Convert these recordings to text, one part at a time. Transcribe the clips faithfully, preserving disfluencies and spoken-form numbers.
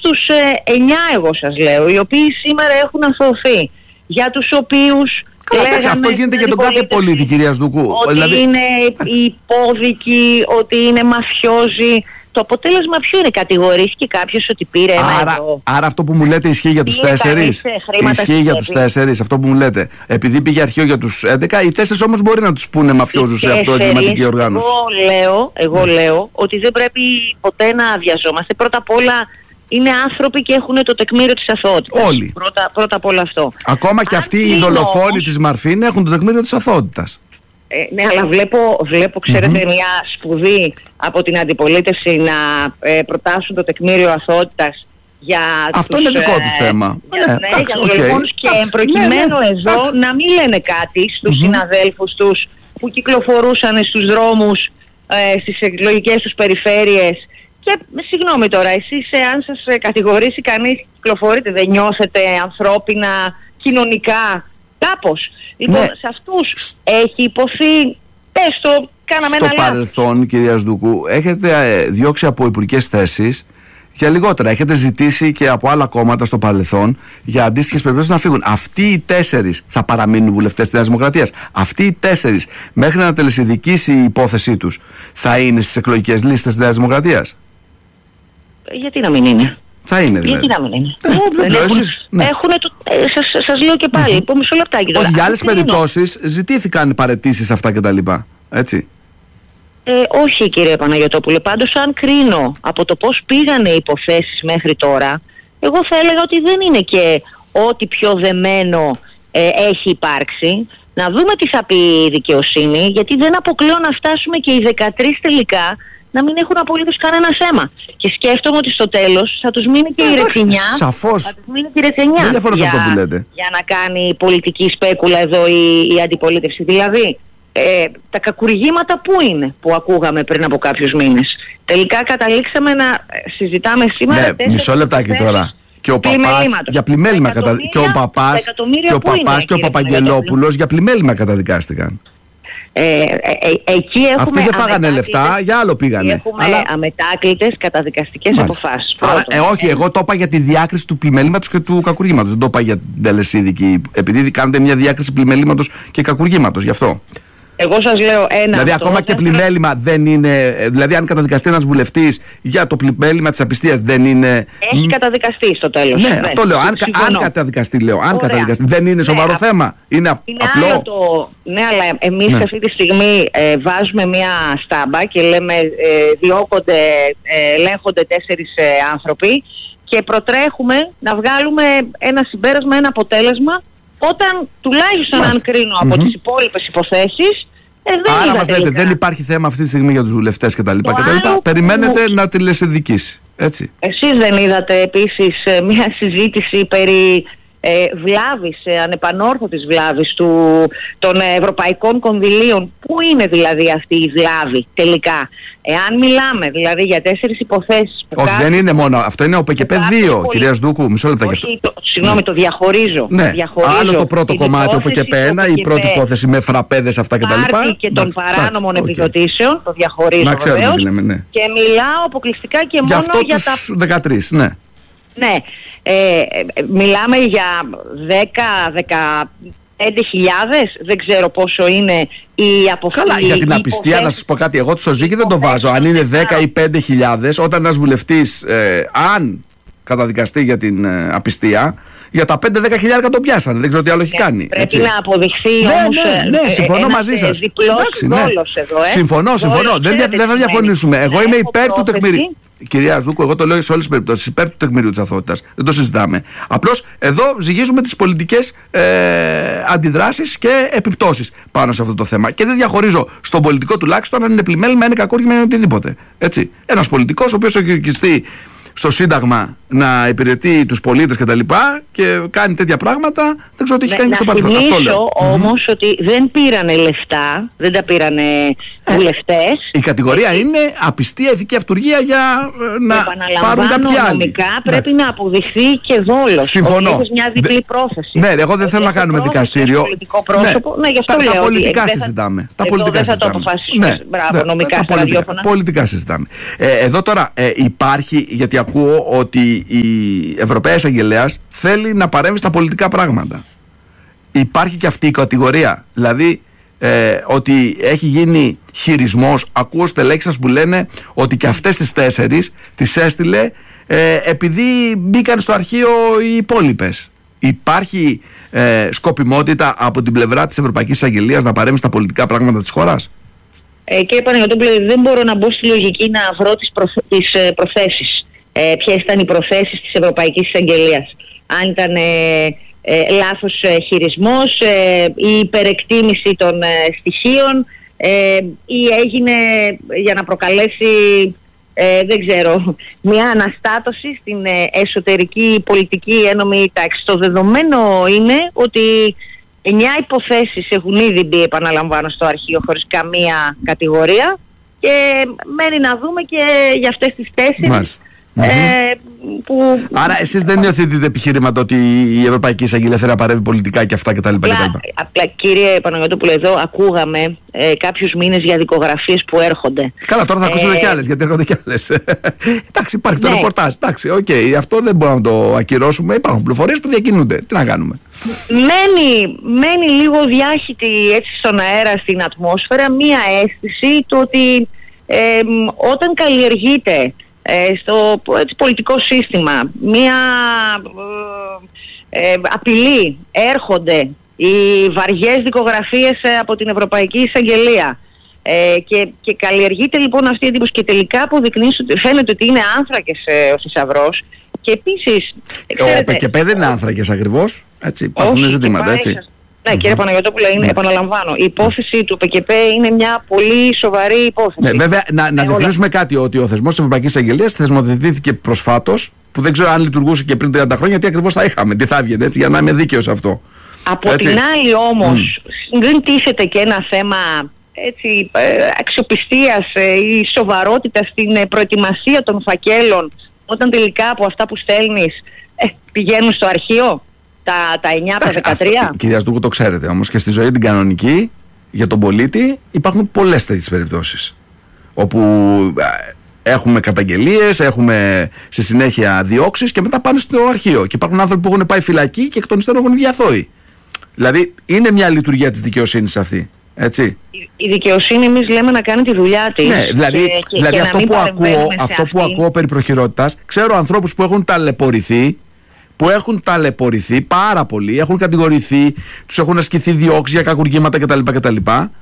τους ε, εννιά, εγώ σας λέω, οι οποίοι σήμερα έχουν αθωωωθεί, για τους οποίους Καλά, εντάξει, αυτό γίνεται για τον κάθε πολίτη, κυρία Σδουκού. Ότι δηλαδή... είναι υπόδικοι, ότι είναι μαφιόζοι. Το αποτέλεσμα ποιο είναι? Κατηγορήθηκε κάποιος ότι πήρε ένα άρα, ευρώ. Άρα αυτό που μου λέτε ισχύει για τους τέσσερις. Ισχύει για τους τέσσερις αυτό που μου λέτε. Επειδή πήγε αρχείο για τους έντεκα, οι τέσσερις όμως μπορεί να τους πούνε μαφιόζους σε αυτό εγκληματική οργάνωση. Εγώ λέω, εγώ mm. λέω ότι δεν πρέπει ποτέ να βιαζόμαστε. Πρώτα απ' όλα είναι άνθρωποι και έχουν το τεκμήριο της αθωότητας. Όλοι. Πρώτα, πρώτα απ' όλα αυτό. Ακόμα και αυτοί οι δολοφόνοι όμως της Μαρφίν έχουν το τεκμήριο της αθωότητας. Ε, ναι, αλλά βλέπω, βλέπω ξέρετε, mm-hmm. μια σπουδή από την αντιπολίτευση να ε, προτάσουν το τεκμήριο αθωότητας για αυτό τους, είναι δικό τους ε, θέμα. Για, ναι, ναι, εντάξει, για τους okay. δολοφόνους και εντάξει, προκειμένου ναι, ναι, εδώ εντάξει. να μην λένε κάτι στους mm-hmm. συναδέλφους τους που κυκλοφορούσαν στους δρόμους, ε, στις εκλογικές τους περιφέρειες. Και συγγνώμη τώρα, εσείς αν σας κατηγορήσει κανείς, κυκλοφορείτε, δεν νιώθετε ανθρώπινα, κοινωνικά, κάπως? Λοιπόν, ναι. σε αυτούς έχει υποθεί, πες το, κάναμε στο ένα λάθος. Στο παρελθόν, κυρία Σδουκού, έχετε ε, διώξει από υπουργικές θέσεις για λιγότερα. Έχετε ζητήσει και από άλλα κόμματα στο παρελθόν για αντίστοιχες περιπτώσεις να φύγουν. Αυτοί οι τέσσερις θα παραμείνουν βουλευτές της Νέας Δημοκρατίας. Αυτοί οι τέσσερις, μέχρι να τελεσιδικήσει η υπόθεσή τους, θα είναι στις εκλογικές λίστες της Νέας Δημοκρατίας. Γιατί να μην είναι? Θα είναι δηλαδή. Γιατί να μην είναι? Ε, δεν λέω, έχουν, εσείς, ναι. έχουν το, ε, σας, σας λέω και πάλι, mm-hmm. μισό λεπτάκι τώρα. Όχι, για άλλες περιπτώσεις ζητήθηκαν παραιτήσεις αυτά κτλ. Έτσι. Ε, όχι κύριε Παναγιωτόπουλε, πάντως αν κρίνω από το πώς πήγανε οι υποθέσεις μέχρι τώρα, εγώ θα έλεγα ότι δεν είναι και ό,τι πιο δεμένο ε, έχει υπάρξει. Να δούμε τι θα πει η δικαιοσύνη, γιατί δεν αποκλείω να φτάσουμε και οι δεκατρείς τελικά να μην έχουν απολύτως κανένα θέμα. Και σκέφτομαι ότι στο τέλος θα τους μείνει και η ρετσινιά. Σαφώς. Θα τους μείνει και η ρετσινιά. Δεν διαφωνώ σε αυτό που λέτε. Για να κάνει πολιτική σπέκουλα εδώ η, η αντιπολίτευση. Δηλαδή, ε, τα κακουργήματα πού είναι που ακούγαμε πριν από κάποιους μήνες? Τελικά καταλήξαμε να συζητάμε σήμερα. Ναι, μισό λεπτάκι τώρα. Και ο Παπάς για πλημέλημα κατα... και ο Παπάς και ο, Παπάς και ο Παπαγγελόπουλος για πλημέλημα καταδικάστηκαν. Ε, ε, ε, εκεί έχουμε αυτοί δεν φάγανε λεφτά, για άλλο πήγανε. Έχουμε αλλά... αμετάκλητες καταδικαστικές αποφάσεις. Ε, όχι, εγώ το είπα για τη διάκριση του πλημελήματος και του κακουργήματος. Δεν το είπα για την τελεσίδικη, επειδή κάνετε μια διάκριση πλημελήματος και κακουργήματος, γι' αυτό. Εγώ σας λέω ένα. Δηλαδή, ακόμα και πλημέλημα δεν είναι. Δηλαδή, αν καταδικαστεί ένας βουλευτής για το πλημέλημα της απιστίας, δεν είναι. Έχει καταδικαστεί στο τέλος. Ναι, αυτό λέω. Αν, αν καταδικαστεί, λέω. Αν καταδικαστεί, δεν είναι σοβαρό ναι, θέμα. Είναι, είναι απλό. Άλλο το... Ναι, αλλά εμείς ναι. αυτή τη στιγμή ε, βάζουμε μια στάμπα και λέμε ε, διώκονται, ε, ελέγχονται τέσσερις ε, άνθρωποι και προτρέχουμε να βγάλουμε ένα συμπέρασμα, ένα αποτέλεσμα. Όταν τουλάχιστον Μάλιστα. αν κρίνω από mm-hmm. τις υπόλοιπες υποθέσεις, ε, δεν Άρα μας λέτε, δεν υπάρχει θέμα αυτή τη στιγμή για τους βουλευτές κτλ. Περιμένετε που... να τηλεσυνδικήσει. Έτσι. Εσείς δεν είδατε επίσης μια συζήτηση περί ε, βλάβης, ε, ανεπανόρθωτης βλάβης του, των ευρωπαϊκών κονδυλίων? Πού είναι δηλαδή αυτή η βλάβη τελικά? Εάν μιλάμε δηλαδή για τέσσερις υποθέσεις που Όχι, κάθε... δεν είναι μόνο. Αυτό είναι ο ΠΚΠ δύο, πολύ... κυρία Σδούκου. Μισό λεπτό γι' αυτό. Το, συγγνώμη, ναι. το διαχωρίζω. Ναι. διαχωρίζω. Άλλο το πρώτο κομμάτι, ο ΠΚΠ ένα, η πρώτη υπόθεση με φραπέδες αυτά κτλ. Και των παράνομων okay. επιδοτήσεων, το διαχωρίζω βεβαίως. Λέμε, ναι. Και μιλάω αποκλειστικά και για μόνο αυτό για τους τα... δεκατρείς, ναι. Ναι. Ε, μιλάμε για δέκα με δεκαπέντε χιλιάδες, δεν ξέρω πόσο είναι η αποφάση. Καλά, για την απιστία να σας πω κάτι, εγώ το Ζήκη δεν το βάζω. Αν είναι δέκα ή πέντε χιλιάδες, όταν ένας βουλευτής, ε, αν καταδικαστεί για την ε, απιστία, για τα πέντε με δέκα χιλιάδες τον πιάσανε, δεν ξέρω τι άλλο έχει κάνει. Πρέπει έτσι. να αποδειχθεί ναι, όμως ναι, ναι, συμφωνώ ε, μαζί σας. Εντάξει, ναι. Εδώ, ε. Συμφωνώ, συμφωνώ. Δεν, δεν θα διαφωνήσουμε. Εγώ είμαι υπέρ του τεκμηρίου. Κυρία Σδούκου, εγώ το λέω σε όλες τις περιπτώσεις, υπέρ του τεκμηρίου της αθωότητας. Δεν το συζητάμε. Απλώς εδώ ζυγίζουμε τις πολιτικές ε, αντιδράσεις και επιπτώσεις πάνω σε αυτό το θέμα. Και δεν διαχωρίζω στον πολιτικό τουλάχιστον αν είναι πλημέλημα, είναι κακούργημα, είναι οτιδήποτε. Έτσι. Ένας πολιτικός ο οποίος έχει ορκιστεί στο Σύνταγμα να υπηρετεί τους πολίτες κτλ. Και, και κάνει τέτοια πράγματα, δεν ξέρω τι έχει κάνει και στο παρελθόν. Να θυμίσω όμως mm-hmm. ότι δεν πήρανε λεφτά, δεν τα πήρανε βουλευτές. Η κατηγορία και... είναι απιστία, ηθική αυτουργία για να πάρουν κάποιοι άλλοι. Νομικά πρέπει να αποδειχθεί και δόλος. Συμφωνώ. Ότι μια διπλή πρόθεση. Ναι, εγώ δεν θέλω να κάνουμε δικαστήριο. Πολιτικό πρόσωπο. Ναι, γι' αυτό τα, λέω. Τα πολιτικά ότι συζητάμε. Τα πολιτικά δεν θα το αποφασίσουμε. Μπράβο, νομικά στα ραδιόφωνα. Πολιτικά συζητάμε. Εδώ τώρα υπάρχει, γιατί ακούω ότι η Ευρωπαία Εισαγγελέας θέλει να παρέμβει στα πολιτικά πράγματα. Υπάρχει και αυτή η κατηγορία. Δηλαδή ε, ότι έχει γίνει χειρισμός. Ακούω στελέχη σας που λένε ότι και αυτές τις τέσσερις τις έστειλε ε, επειδή μπήκαν στο αρχείο οι υπόλοιπες. Υπάρχει ε, σκοπιμότητα από την πλευρά της Ευρωπαϊκής Εισαγγελίας να παρέμβει στα πολιτικά πράγματα της χώρας? Ε, κύριε Παναγιωτόπουλε, δεν μπορώ να μπω στη λογική να βρω τις, προθ, τις ε, προθέσεις. Ε, ποιες ήταν οι προθέσεις της Ευρωπαϊκής Εισαγγελίας. Αν ήταν ε, ε, λάθος ε, χειρισμός ε, ή υπερεκτίμηση των ε, στοιχείων ε, ή έγινε για να προκαλέσει, ε, δεν ξέρω, μια αναστάτωση στην ε, εσωτερική πολιτική ένομη τάξη. Το δεδομένο είναι ότι εννιά υποθέσεις έχουν ήδη μπει, επαναλαμβάνω, στο αρχείο χωρίς καμία κατηγορία και μένει να δούμε και για αυτές τις τέσσερις. Ε, που... Άρα εσείς δεν υιοθετείτε επιχειρήματα ότι η Ευρωπαϊκή Εισαγγελία θέλει να παρέμβει πολιτικά και αυτά κτλ. Απλά, απλά κύριε Παναγιωτόπουλε, εδώ ακούγαμε ε, κάποιους μήνες για δικογραφίες που έρχονται. Καλά, τώρα θα ακούσουμε ε... και άλλες, γιατί έρχονται και άλλες. Εντάξει, υπάρχει το ναι. ρεπορτάζ. Εντάξει, okay, αυτό δεν μπορούμε να το ακυρώσουμε. Υπάρχουν πληροφορίες που διακινούνται. Τι να κάνουμε. Μένει, μένει λίγο διάχυτη έτσι στον αέρα, στην ατμόσφαιρα, μία αίσθηση του ότι ε, όταν καλλιεργείται στο έτσι, πολιτικό σύστημα μία ε, ε, απειλή, έρχονται οι βαριές δικογραφίες ε, από την Ευρωπαϊκή Εισαγγελία ε, και, και καλλιεργείται λοιπόν αυτή η εντύπωση και τελικά αποδεικνύει ότι φαίνεται ότι είναι άνθρακες ε, ο θησαυρός. Και επίσης ο ΠΚΠ δεν είναι άνθρακες ακριβώς, έτσι, υπάρχουν ζητήματα, έτσι. Ναι, mm-hmm. κύριε Παναγιωτόπουλε, είναι, επαναλαμβάνω, η υπόθεση του ΠΚΠ είναι μια πολύ σοβαρή υπόθεση. Ναι, βέβαια, να, να διευκρινίσουμε κάτι, ότι ο θεσμός της Ευρωπαϊκής Εισαγγελίας θεσμοθετήθηκε προσφάτως, που δεν ξέρω αν λειτουργούσε και πριν τριάντα χρόνια, τι ακριβώς θα είχαμε, τι θα έβγαινε, έτσι, για να είμαι δίκαιος αυτό. Από έτσι. Την άλλη όμως, mm. δεν τίθεται και ένα θέμα έτσι, αξιοπιστίας ή σοβαρότητας στην προετοιμασία των φακέλων, όταν τελικά από αυτά που στέλνεις ε, πηγαίνουν στο αρχείο. Τα, τα εννιά, τα δεκατρία. Κυρία Στούκου, το ξέρετε όμως, και στη ζωή την κανονική για τον πολίτη υπάρχουν πολλές τέτοιες περιπτώσεις όπου έχουμε καταγγελίες, έχουμε στη συνέχεια διώξεις και μετά πάνε στο αρχείο και υπάρχουν άνθρωποι που έχουν πάει φυλακή και εκ των υστέρων έχουν βγει αθώοι. Δηλαδή είναι μια λειτουργία της δικαιοσύνης αυτή, έτσι. Η, η δικαιοσύνη εμείς λέμε να κάνει τη δουλειά της. Ναι, δηλαδή, και, και, δηλαδή και αυτό, που ακούω, αυτό που ακούω περί προχειρότητας, ξέρω ανθρώπους που έχουν ταλαιπωρηθεί, που έχουν ταλαιπωρηθεί πάρα πολύ, έχουν κατηγορηθεί, τους έχουν ασκηθεί διώξεις για κακουργήματα κτλ. κτλ.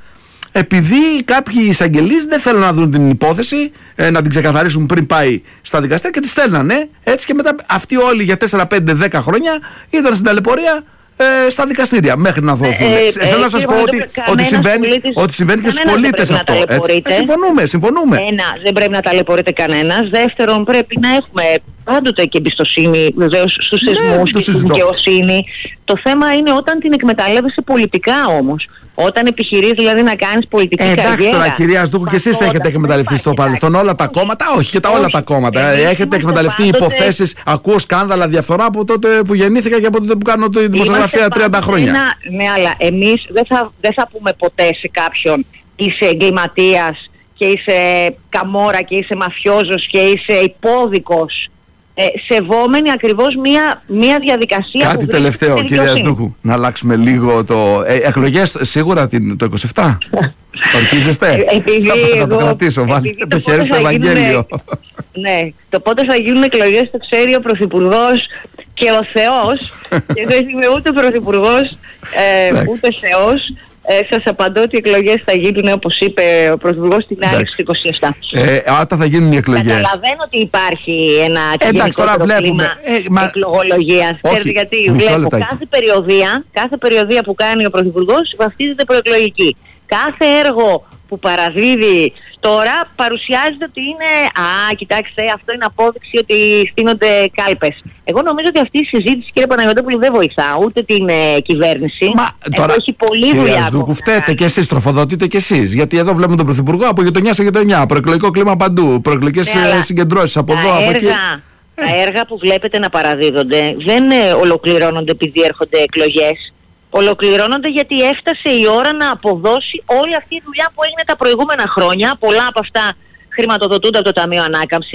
Επειδή κάποιοι εισαγγελείς δεν θέλουν να δουν την υπόθεση, ε, να την ξεκαθαρίσουν πριν πάει στα δικαστήρια και τη στέλνανε. Έτσι και μετά αυτοί όλοι για τέσσερα, πέντε, δέκα χρόνια ήταν στην ταλαιπωρία ε, στα δικαστήρια μέχρι να δοθούν. Ε, ε, Θέλω ε, να σας πω ότι, ότι συμβαίνει, πολίτης, ότι συμβαίνει και στους πολίτες αυτό. Έτσι. Ε, συμφωνούμε, συμφωνούμε. Ένα, δεν πρέπει να ταλαιπωρείται κανένας. Δεύτερον, πρέπει να έχουμε πάντοτε και εμπιστοσύνη βεβαίως στους θεσμούς και στη δικαιοσύνη. Το θέμα είναι όταν την εκμεταλλεύεσαι πολιτικά όμως. Όταν επιχειρείς δηλαδή να κάνεις πολιτική ε, καριέρα. Εντάξει τώρα, κυρία Στούκου, και εσείς έχετε εκμεταλλευτεί στο παρελθόν όλα τα κόμματα. Όχι, και τα όλα τα κόμματα. Έχετε εκμεταλλευτεί υποθέσεις, ακούω σκάνδαλα, διαφθορά από τότε που γεννήθηκα και από τότε που κάνω τη δημοσιογραφία τριάντα χρόνια. Ναι, αλλά εμείς δεν θα, δεν θα πούμε ποτέ σε κάποιον είσαι εγκληματίας και είσαι καμόρα και είσαι μαφιόζος και είσαι υπόδικος. Ε, σεβόμενοι ακριβώς μία, μία διαδικασία. Κάτι που τελευταίο, κυρία Στούκου, να αλλάξουμε λίγο το. Ε, εκλογές σίγουρα την, το είκοσι επτά. Ορκίζεστε. Επειδή θα, εγώ, θα το κρατήσω, βάλτε το χέρι στο Ευαγγέλιο. Ναι, το πότε θα γίνουν εκλογές το ξέρει ο Πρωθυπουργός και ο Θεός. Και δεν είμαι ούτε Πρωθυπουργός ε, ούτε Θεός. Ε, σας απαντώ ότι οι εκλογές θα γίνουν όπως είπε ο Πρωθυπουργός την άνοιξη του είκοσι επτά. Ε, όταν θα γίνουν οι εκλογές. Καταλαβαίνω ότι υπάρχει ένα γενικότερο κλίμα ε, εκλογολογίας. Ξέρετε γιατί βλέπω κάθε περιοδία, κάθε περιοδία που κάνει ο Πρωθυπουργός βαφτίζεται προεκλογική. Κάθε έργο που παραδίδει τώρα παρουσιάζεται ότι είναι «Α, κοιτάξτε, αυτό είναι απόδειξη ότι στείνονται κάλπες». Εγώ νομίζω ότι αυτή η συζήτηση, κύριε Παναγιωτόπουλου, δεν βοηθά ούτε την ε, κυβέρνηση. Μα τώρα, έχει πολλή δουλειά. Κύριε Στούκου, φταίτε και εσείς, τροφοδοτείτε και εσείς. Γιατί εδώ βλέπουμε τον Πρωθυπουργό από γειτονιά σε γειτονιά, προεκλογικό κλίμα παντού, προεκλογικές ναι, συγκεντρώσεις από εδώ, από εκεί. Τα έργα που βλέπετε να παραδίδονται δεν ε, ολοκληρώνονται επειδή έρχονται εκλογές. Ολοκληρώνονται γιατί έφτασε η ώρα να αποδώσει όλη αυτή η δουλειά που έγινε τα προηγούμενα χρόνια. Πολλά από αυτά χρηματοδοτούνται από το Ταμείο Ανάκαμψης.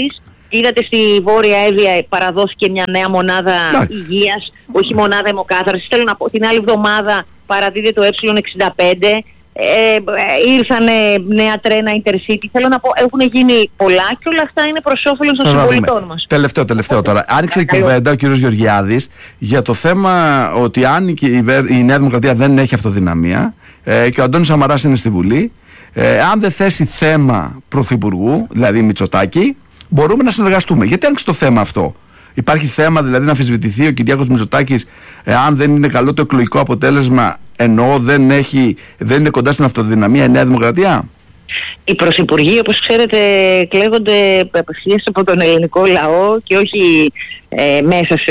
Είδατε στη Βόρεια Εύβοια παραδόθηκε μια νέα μονάδα υγείας, όχι μονάδα αιμοκάθαρσης. Θέλω να πω, την άλλη εβδομάδα παραδίδεται το ε εξήντα πέντε. Ε, ήρθανε νέα τρένα Intercity. Θέλω να πω, έχουν γίνει πολλά και όλα αυτά είναι προς όφελος των συμπολιτών μας. Τελευταίο, τελευταίο τώρα. Άνοιξε η κουβέντα ο κ. Γεωργιάδης για το θέμα ότι αν η Νέα Δημοκρατία δεν έχει αυτοδυναμία ε, και ο Αντώνης Σαμαράς είναι στη Βουλή, ε, αν δεν θέσει θέμα πρωθυπουργού, δηλαδή Μητσοτάκη, μπορούμε να συνεργαστούμε. Γιατί άνοιξε το θέμα αυτό? Υπάρχει θέμα δηλαδή να αμφισβητηθεί ο Κυριάκος Μητσοτάκης αν δεν είναι καλό το εκλογικό αποτέλεσμα, ενώ δεν, έχει, δεν είναι κοντά στην αυτοδυναμία η Νέα Δημοκρατία? Οι πρωθυπουργοί, όπως ξέρετε, κλαίγονται απευθείας από τον ελληνικό λαό και όχι ε, μέσα σε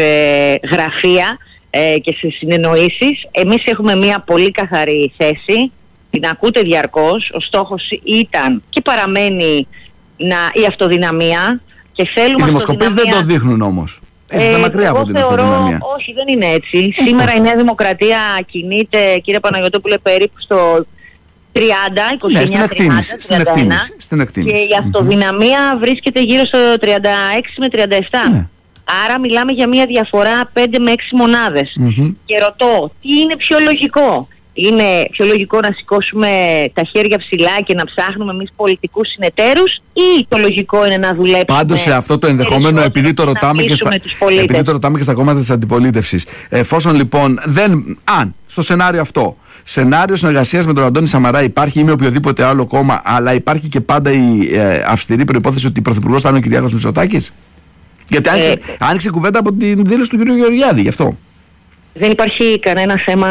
γραφεία ε, και σε συνεννοήσεις. Εμείς έχουμε μια πολύ καθαρή θέση, την ακούτε διαρκώς. Ο στόχος ήταν και παραμένει να, η αυτοδυναμία. Και οι δημοσκοπήσεις δεν το δείχνουν όμως. Είστε ε, μακριά από την θεωρώ, αυτοδυναμία. Όχι, δεν είναι έτσι. Σήμερα η Νέα Δημοκρατία κινείται, κύριε Παναγιωτόπουλε, περίπου στο τριάντα, είκοσι εννιά, τριάντα, στην εκτίμηση, στην εκτίμηση. Και η αυτοδυναμία mm-hmm. βρίσκεται γύρω στο τριάντα έξι με τριάντα επτά. Ναι. Άρα μιλάμε για μια διαφορά πέντε με έξι μονάδες. Mm-hmm. Και ρωτώ, τι είναι πιο λογικό? Είναι πιο λογικό να σηκώσουμε τα χέρια ψηλά και να ψάχνουμε εμείς πολιτικούς συνεταίρους, ή το λογικό είναι να δουλέψουμε? Πάντως σε αυτό το ενδεχόμενο, επειδή το ρωτάμε, και στα, επειδή το ρωτάμε και στα κόμματα της αντιπολίτευσης, εφόσον λοιπόν δεν, αν στο σενάριο αυτό, σενάριο συνεργασίας με τον Αντώνη Σαμαρά υπάρχει ή με οποιοδήποτε άλλο κόμμα, αλλά υπάρχει και πάντα η ε, αυστηρή προϋπόθεση ότι πρωθυπουργός θα είναι ο Κυριάκος Μητσοτάκης? Γιατί άνοιξε, ε, άνοιξε κουβέντα από την δήλωση του κ. Γεωργιάδη γι' αυτό. Δεν υπάρχει κανένα θέμα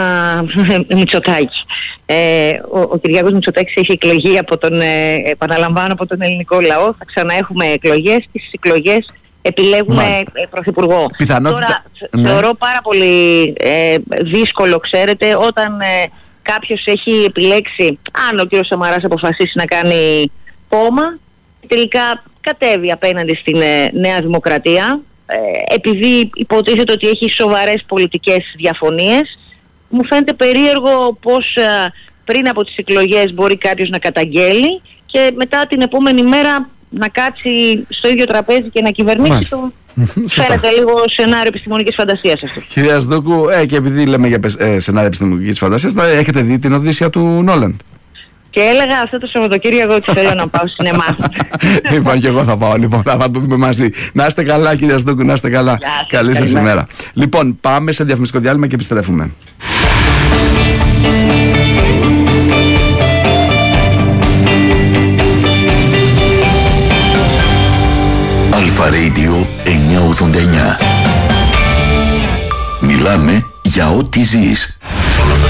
Μητσοτάκη. Ε, ο, ο Κυριάκος Μητσοτάκης έχει εκλεγεί από τον, ε, επαναλαμβάνω, από τον ελληνικό λαό. Θα ξαναέχουμε εκλογές. Στις εκλογές επιλέγουμε ε, πρωθυπουργό. Πιθανότητα... Τώρα ναι. θεωρώ πάρα πολύ ε, δύσκολο, ξέρετε, όταν ε, κάποιος έχει επιλέξει, αν ο κ. Σαμαράς αποφασίσει να κάνει κόμμα, τελικά κατέβει απέναντι στην ε, Νέα Δημοκρατία. Ε, επειδή υποτίθεται ότι έχει σοβαρές πολιτικές διαφωνίες, μου φαίνεται περίεργο πως ε, πριν από τις εκλογές μπορεί κάποιος να καταγγέλει και μετά την επόμενη μέρα να κάτσει στο ίδιο τραπέζι και να κυβερνήσει. Το φαίνεται λίγο σενάριο επιστημονικής φαντασίας αυτό. Κυρία Σδόκου, ε, και επειδή λέμε για ε, σενάριο επιστημονικής φαντασίας, θα έχετε δει την Οδύσσεια του Νόλαντ? Και έλεγα αυτό το Σαββατοκύριακο ότι θέλω να πάω στην ΕΜΑ. Λοιπόν, και εγώ θα πάω, λοιπόν, θα το δούμε μαζί. Να είστε καλά, κυρία Σδόκου, να είστε καλά. Καλή σας ημέρα. Λοιπόν, πάμε σε διαφημιστικό διάλειμμα και επιστρέφουμε. Αλφα Radio εννιακόσια ογδόντα εννιά. Μιλάμε για ό,τι ζεις.